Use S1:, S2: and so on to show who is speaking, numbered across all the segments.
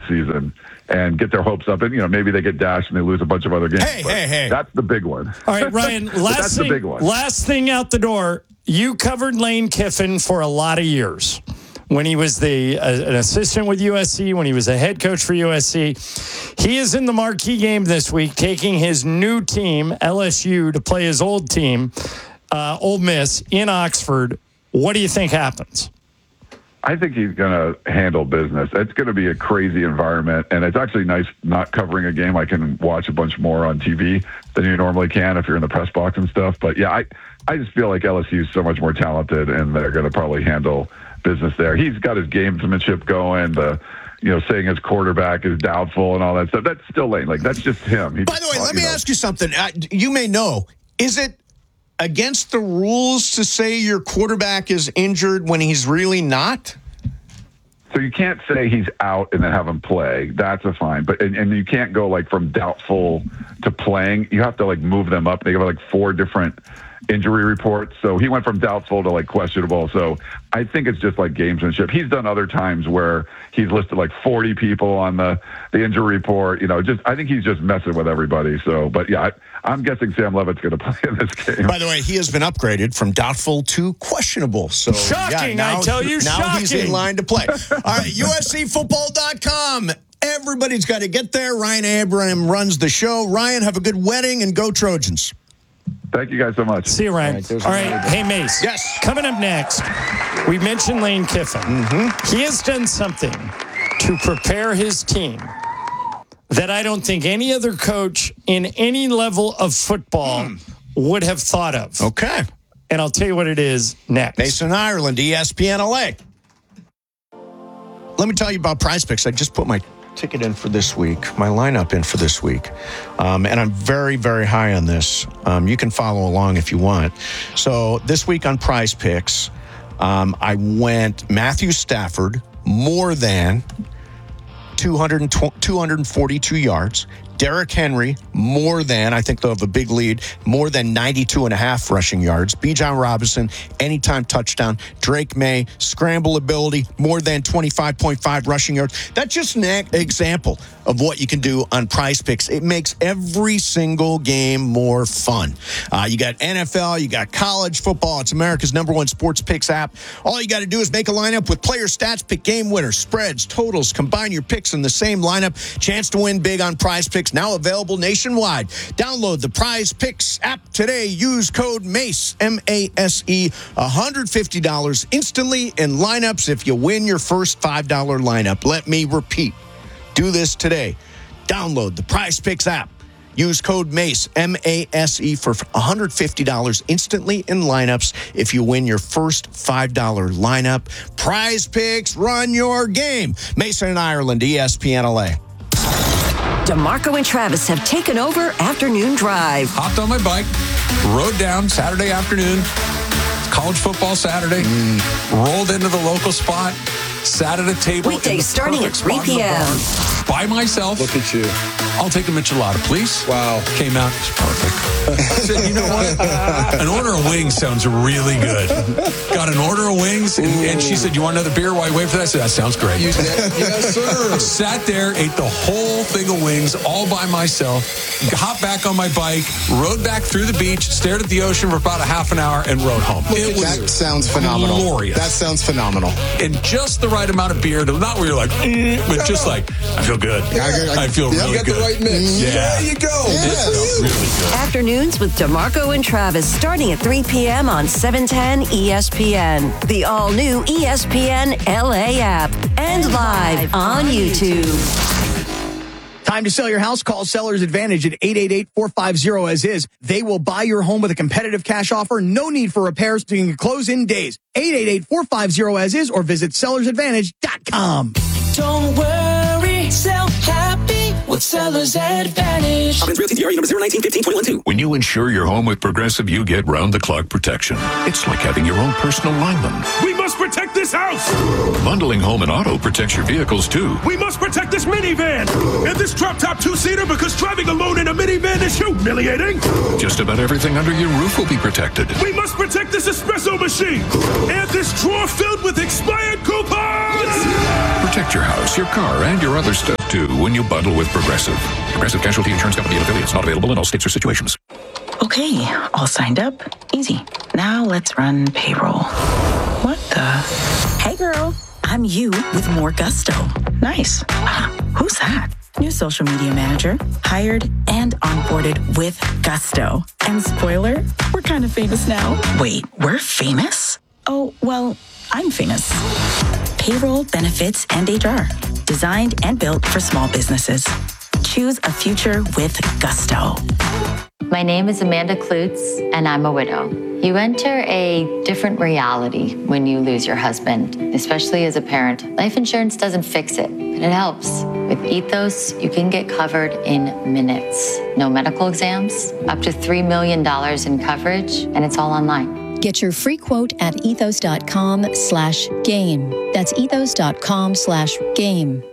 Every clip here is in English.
S1: season and get their hopes up. And, maybe they get dashed and they lose a bunch of other games.
S2: Hey.
S1: That's the big one.
S3: All right, Ryan,
S1: that's the big one.
S3: Last thing out the door. You covered Lane Kiffin for a lot of years. When he was an assistant with USC, when he was a head coach for USC. He is in the marquee game this week, taking his new team, LSU, to play his old team, Ole Miss, in Oxford. What do you think happens?
S1: I think he's going to handle business. It's going to be a crazy environment, and it's actually nice not covering a game. I can watch a bunch more on TV than you normally can if you're in the press box and stuff. But, yeah, I just feel like LSU is so much more talented, and they're going to probably handle business there. He's got his gamesmanship going, saying his quarterback is doubtful and all that stuff. That's still Lane. Like, that's just him.
S2: By the way, let me ask you something. You may know, is it against the rules to say your quarterback is injured when he's really not?
S1: So you can't say he's out and then have him play. That's a fine. But and you can't go like from doubtful to playing. You have to like move them up. They have like 4 different injury reports. So he went from doubtful to like questionable. So I think it's just like gamesmanship. He's done other times where he's listed like 40 people on the injury report. I think he's just messing with everybody. So, but yeah, I'm guessing Sam Levitt's going to play in this game.
S2: By the way, he has been upgraded from doubtful to questionable. So
S3: shocking,
S2: now,
S3: I tell you,
S2: now he's in line to play. All right, USCFootball.com. Everybody's got to get there. Ryan Abraham runs the show. Ryan, have a good wedding and go Trojans.
S1: Thank you guys so much.
S3: See you, Ryan. All right. Hey, Mace.
S2: Yes.
S3: Coming up next, we mentioned Lane Kiffin. Mm-hmm. He has done something to prepare his team that I don't think any other coach in any level of football would have thought of.
S2: Okay.
S3: And I'll tell you what it is next.
S2: Mason Ireland, ESPN LA. Let me tell you about Prize Picks. I just put my ticket in for this week, my lineup in for this week. And I'm very, very high on this. You can follow along if you want. So this week on Prize Picks, I went Matthew Stafford, more than 242 yards. Derrick Henry, more than, I think they'll have a big lead, more than 92.5 rushing yards. Bijan Robinson, anytime touchdown. Drake May, scramble ability, more than 25.5 rushing yards. That's just an example of what you can do on Prize Picks. It makes every single game more fun. You got NFL, you got college football. It's America's #1 sports picks app. All you got to do is make a lineup with player stats, pick game winners, spreads, totals, combine your picks in the same lineup. Chance to win big on Prize Picks. Now available nationwide. Download the Prize Picks app today. Use code MACE, M-A-S-E, $150 instantly in lineups if you win your first $5 lineup. Let me repeat. Do this today. Download the Prize Picks app. Use code MACE, M-A-S-E, for $150 instantly in lineups if you win your first $5 lineup. Prize Picks, run your game. Mason and Ireland, ESPN LA.
S4: DeMarco and Travis have taken over Afternoon Drive.
S5: Hopped on my bike, rode down Saturday afternoon, college football Saturday, rolled into the local spot, sat at a table.
S4: Weekdays starting at 3 p.m.
S5: By myself.
S6: Look at you.
S5: I'll take a michelada, please.
S6: Wow.
S5: Came out. It's perfect. I said, you know what? An order of wings sounds really good. Got an order of wings, and she said, you want another beer while you wait for that? I said, that sounds great.
S6: Yes, sir.
S5: Sat there, ate the whole thing of wings all by myself, hopped back on my bike, rode back through the beach, stared at the ocean for about a half an hour, and rode home.
S6: That sounds phenomenal.
S5: Glorious.
S6: That sounds phenomenal.
S5: And just the right amount of beer, not where you're like, but just like, I feel good. I feel really
S6: got
S5: good.
S6: The right mix.
S5: Yeah.
S6: There you go.
S5: Yes. It felt really good.
S4: Afternoons with DeMarco and Travis starting at 3 p.m. on 710 ESPN. The all-new ESPN LA app. And live on YouTube.
S7: Time to sell your house? Call Sellers Advantage at 888-450-AS-IS. They will buy your home with a competitive cash offer. No need for repairs. So you can close in days. 888-450-AS-IS or visit sellersadvantage.com.
S8: Don't worry, sell happy with Sellers Advantage.
S9: Realty DRE number 019152112.
S10: When you insure your home with Progressive, you get round-the-clock protection. It's like having your own personal lineman.
S9: We must protect this
S10: this house!
S11: Bundling home and auto protects your vehicles, too.
S10: We must protect this minivan and this drop-top two-seater because driving alone in a minivan is humiliating.
S11: Just about everything under your roof will be protected.
S10: We must protect this espresso machine and this drawer filled with expired coupons!
S11: Protect your house, your car, and your other stuff, too, when you bundle with Progressive. Progressive Casualty Insurance Company and affiliates. Not available in all states or situations.
S12: Okay, all signed up. Easy. Now let's run payroll. What the? Hey girl, I'm you with more gusto. Nice. Who's that? New social media manager, hired and onboarded with gusto. And spoiler, we're kind of famous now. Wait, we're famous? Oh, well, I'm famous. Payroll, benefits, and HR. Designed and built for small businesses. Choose a future with gusto.
S13: My name is Amanda Klutz, and I'm a widow. You enter a different reality when you lose your husband, especially as a parent. Life insurance doesn't fix it, but it helps. With Ethos, you can get covered in minutes. No medical exams, up to $3 million in coverage, and it's all online.
S14: Get your free quote at ethos.com/game. That's ethos.com/game.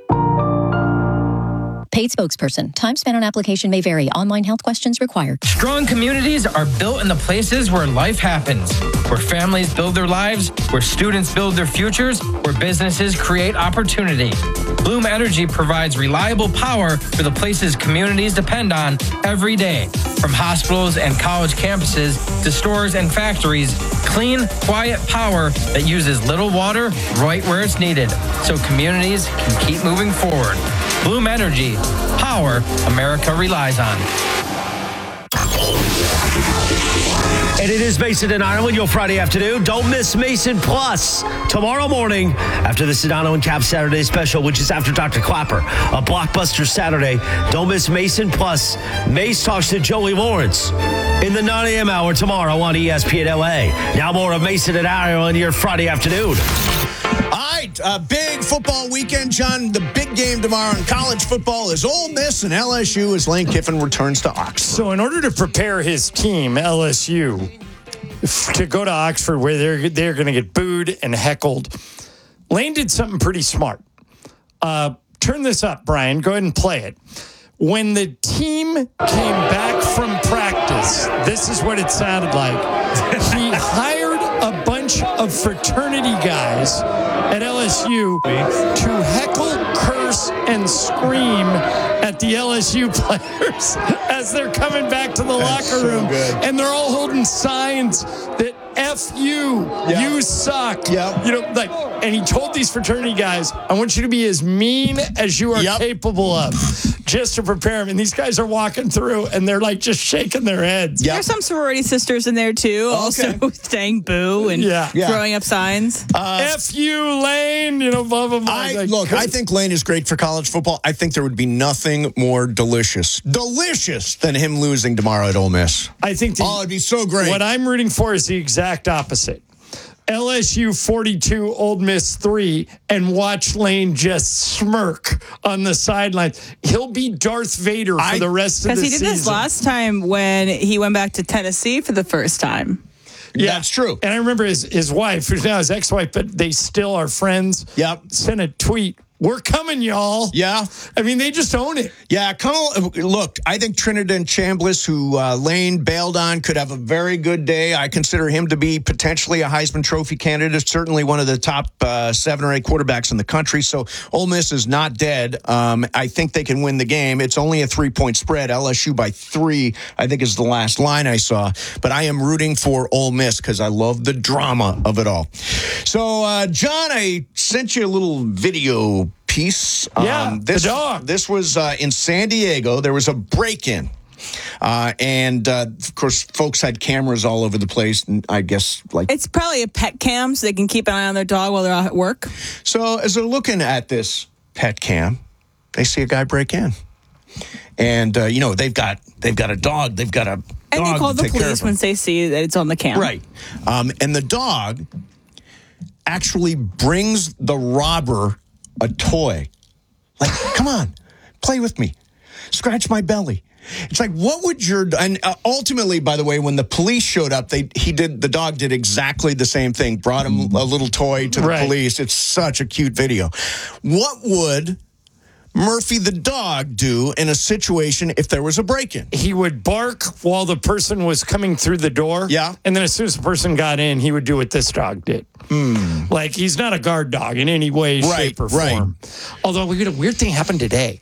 S14: Paid spokesperson. Time spent on application may vary. Online health questions required.
S15: Strong communities are built in the places where life happens, where families build their lives, where students build their futures, where businesses create opportunity. Bloom Energy provides reliable power for the places communities depend on every day. From hospitals and college campuses to stores and factories, clean, quiet power that uses little water right where it's needed, so communities can keep moving forward. Bloom Energy, power America relies on.
S16: And it is Mason and Ireland, your Friday afternoon. Don't miss Mason Plus tomorrow morning after the Sedano and Cap Saturday special, which is after Dr. Clapper, a blockbuster Saturday. Don't miss Mason Plus. Mace talks to Joey Lawrence in the 9 a.m. hour tomorrow on ESPN LA. Now more of Mason and Ireland, your Friday afternoon.
S2: All right, big football weekend, John. The big game tomorrow in college football is Ole Miss and LSU as Lane Kiffin returns to Oxford.
S3: So in order to prepare his team, LSU, to go to Oxford where they're going to get booed and heckled, Lane did something pretty smart. Turn this up, Brian. Go ahead and play it. When the team came back from practice, this is what it sounded like. He hired a bunch of fraternity guys at LSU to heckle, curse, and scream at the LSU players as they're coming back to the locker room. And they're all holding signs that F you, you suck. You know, like, and he told these fraternity guys, I want you to be as mean as you are capable of, just to prepare them. And these guys are walking through and they're like just shaking their heads.
S17: There's some sorority sisters in there too, also saying boo and throwing up signs.
S3: F you, Lane, you know, blah, blah, blah.
S2: I think Lane is great for college football. I think there would be nothing more delicious than him losing tomorrow at Ole Miss.
S3: I think
S2: it'd be so great.
S3: What I'm rooting for is the exact opposite. LSU 42, Ole Miss 3, and watch Lane just smirk on the sideline. He'll be Darth Vader for the rest of the season.
S17: Because he did this last time when he went back to Tennessee for the first time.
S3: Yeah,
S2: that's true.
S3: And I remember his wife, who's now his ex-wife, but they still are friends. Sent a tweet. We're coming, y'all.
S2: Yeah.
S3: I mean, they just own it.
S2: Yeah, look, I think Trinidad Chambliss, who Lane bailed on, could have a very good day. I consider him to be potentially a Heisman Trophy candidate, certainly one of the top 7 or 8 quarterbacks in the country. So Ole Miss is not dead. I think they can win the game. It's only a 3-point spread. LSU by 3, I think, is the last line I saw. But I am rooting for Ole Miss because I love the drama of it all. So, John, I sent you a little video piece.
S3: The dog.
S2: This was in San Diego. There was a break-in. And, of course, folks had cameras all over the place. And I guess,
S17: it's probably a pet cam so they can keep an eye on their dog while they're out at work.
S2: So as they're looking at this pet cam, they see a guy break in. And, they've got a dog. They've got a dog.
S17: And they call the police once they see that it's on the cam.
S2: Right. And the dog actually brings the robber a toy. Like, come on, play with me. Scratch my belly. It's like, what would your, and ultimately, by the way, when the police showed up, the dog did exactly the same thing, brought him a little toy to the police. It's such a cute video. What would Murphy the dog do in a situation if there was a break-in?
S3: He would bark while the person was coming through the door.
S2: Yeah.
S3: And then as soon as the person got in, he would do what this dog did. Like, he's not a guard dog in any way, shape, or form. Although, a weird thing happened today.